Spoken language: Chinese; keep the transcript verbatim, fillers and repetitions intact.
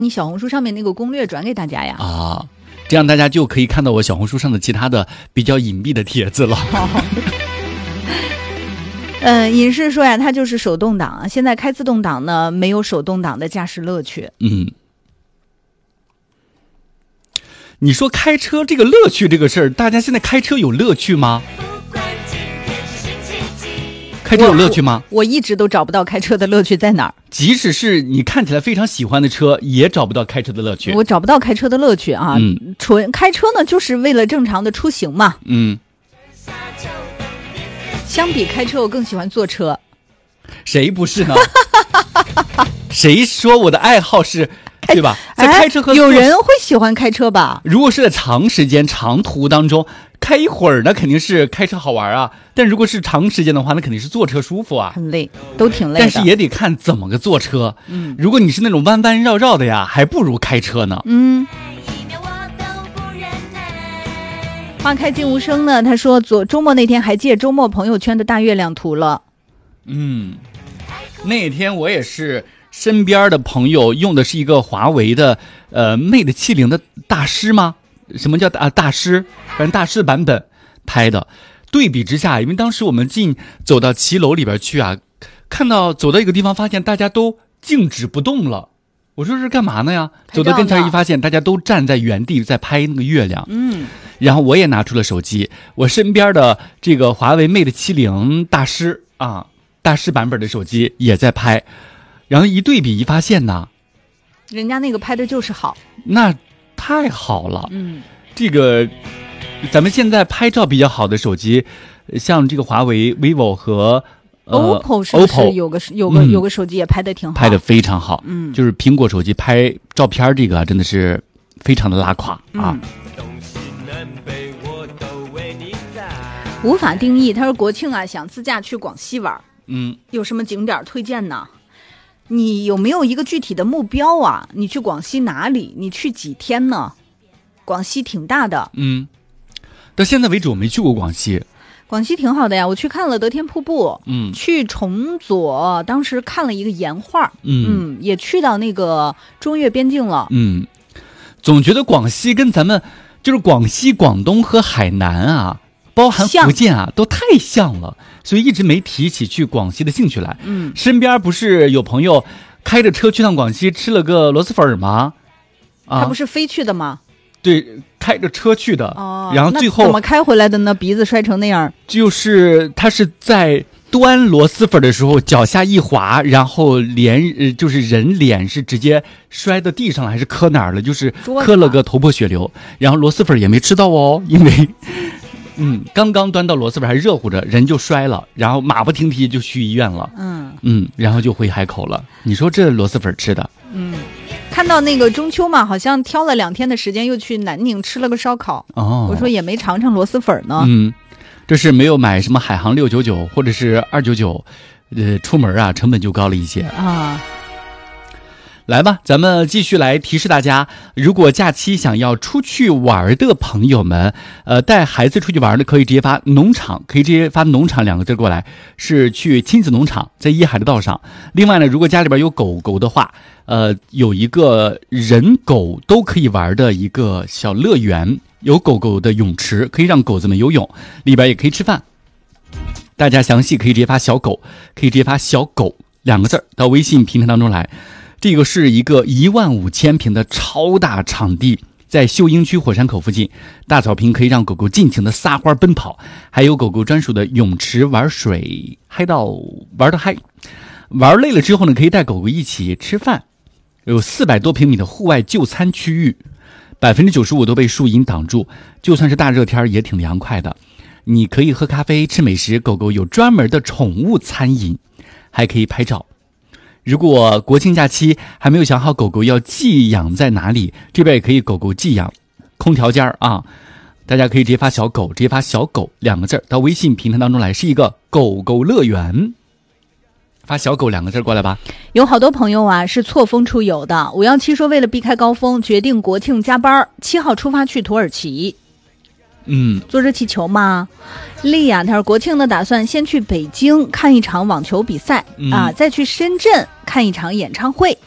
你小红书上面那个攻略转给大家呀。 啊，这样大家就可以看到我小红书上的其他的比较隐蔽的帖子了。 嗯、呃，隐士说呀，它就是手动挡，现在开自动挡呢，没有手动挡的驾驶乐趣。 嗯，你说开车这个乐趣这个事儿，大家现在开车有乐趣吗？开车有乐趣吗？ 我, 我一直都找不到开车的乐趣在哪儿。 即使是你看起来非常喜欢的车，也找不到开车的乐趣。 我找不到开车的乐趣啊！ 嗯， 纯开车呢，就是为了正常的出行嘛。 嗯。 相比开车，我更喜欢坐车。 谁不是呢？谁说我的爱好是，对吧？ 哎、 在开车和有人会喜欢开车吧？ 如果是在长时间、长途当中开一会儿，那肯定是开车好玩啊。但如果是长时间的话，那肯定是坐车舒服啊。 很累，都挺累的。 但是也得看怎么个坐车。 嗯， 如果你是那种弯弯绕绕的呀，还不如开车呢。 嗯。花开尽无声呢，他说昨周末那天还借周末朋友圈的大月亮图了。 嗯，那天我也是身边的朋友用的是一个华为的呃 Mate 七零的大师吗？什么叫大大师？反正大师版本拍的。对比之下，因为当时我们进走到骑楼里边去啊，看到走到一个地方，发现大家都静止不动了。我说是干嘛呢呀？走到跟前一发现，大家都站在原地在拍那个月亮。 嗯， 然后我也拿出了手机，我身边的这个华为 Mate 七零大师啊，大师版本的手机也在拍，然后一对比一发现呢， 人家那个拍的就是好， 那太好了。 嗯， 这个咱们现在拍照比较好的手机，像这个华为、vivo 和。呃、 O P P O 是不是有个有个、嗯、有个手机也拍得挺好， 拍得非常好。 嗯， 就是苹果手机拍照片这个真的是非常的拉胯啊。 嗯、无法定义。他说国庆啊想自驾去广西玩， 嗯， 有什么景点推荐呢？你有没有一个具体的目标啊？你去广西哪里？你去几天呢？广西挺大的。 嗯，到现在为止我没去过广西。 广西挺好的呀，我去看了德天瀑布， 嗯， 去崇左，当时看了一个岩画， 嗯嗯，也去到那个中越边境了， 嗯，总觉得广西跟咱们就是广西、广东和海南啊，包含福建啊，都太像了，所以一直没提起去广西的兴趣来。 嗯， 身边不是有朋友开着车去趟广西，吃了个螺蛳粉吗？啊， 他不是飞去的吗？ 对，开着车去的， 哦， 然后最后怎么开回来的呢？鼻子摔成那样， 就是他是在端螺蛳粉的时候脚下一滑，然后脸呃就是人脸是直接摔到地上了，还是磕哪儿了？就是磕了个头破血流，然后螺蛳粉也没吃到哦，因为嗯刚刚端到螺蛳粉还热乎着，人就摔了，然后马不停蹄就去医院了， 嗯嗯，然后就回海口了。你说这螺蛳粉吃的， 嗯。看到那个中秋嘛，好像挑了两天的时间，又去南宁吃了个烧烤。 哦， 我说也没尝尝螺蛳粉呢。 嗯，这是没有买什么海航六九九或者是二九九，呃，出门啊成本就高了一些啊。 来吧，咱们继续来提示大家，如果假期想要出去玩的朋友们，呃，带孩子出去玩的可以直接发农场，可以直接发农场两个字过来，是去亲子农场，在一海的道上。另外呢，如果家里边有狗狗的话，呃，有一个人狗都可以玩的一个小乐园，有狗狗的泳池，可以让狗子们游泳，里边也可以吃饭。大家详细可以直接发小狗，可以直接发小狗两个字到微信平台当中来。这个是一个一万五千平的超大场地，在秀英区火山口附近，大草坪可以让狗狗尽情的撒欢奔跑，还有狗狗专属的泳池玩水，嗨到玩的嗨。玩累了之后呢，可以带狗狗一起吃饭，有四百多平米的户外就餐区域，百分之九十五都被树荫挡住，就算是大热天也挺凉快的。你可以喝咖啡吃美食，狗狗有专门的宠物餐饮，还可以拍照。如果国庆假期还没有想好狗狗要寄养在哪里，这边也可以狗狗寄养空调间啊，大家可以直接发小狗，直接发小狗两个字到微信平台当中来，是一个狗狗乐园，发小狗两个字过来吧。 有好多朋友啊是错峰出游的，五幺七说为了避开高峰，决定国庆加班，七号出发去土耳其。 嗯， 坐热气球吗？丽亚他说国庆呢打算先去北京看一场网球比赛、 嗯、 啊，再去深圳看一场演唱会。